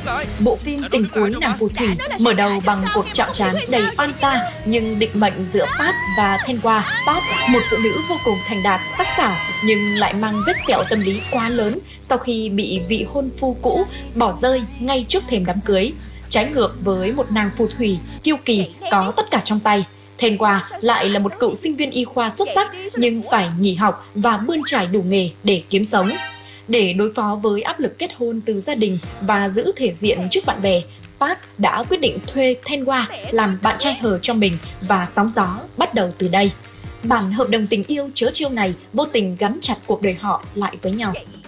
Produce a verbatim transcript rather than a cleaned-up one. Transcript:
Bộ phim Tình cuối nàng phù thủy mở đầu bằng cuộc chạm trán đầy oan gia nhưng định mệnh giữa Pat và Tenwa. Pat, một phụ nữ vô cùng thành đạt, sắc sảo nhưng lại mang vết sẹo tâm lý quá lớn sau khi bị vị hôn phu cũ bỏ rơi ngay trước thềm đám cưới. Trái ngược với một nàng phù thủy kiêu kỳ có tất cả trong tay, Tenwa lại là một cựu sinh viên y khoa xuất sắc nhưng phải nghỉ học và bươn trải đủ nghề để kiếm sống. Để đối phó với áp lực kết hôn từ gia đình và giữ thể diện trước bạn bè, Pat đã quyết định thuê Tenwa làm bạn trai hờ cho mình và sóng gió bắt đầu từ đây. Bản hợp đồng tình yêu trớ trêu này vô tình gắn chặt cuộc đời họ lại với nhau.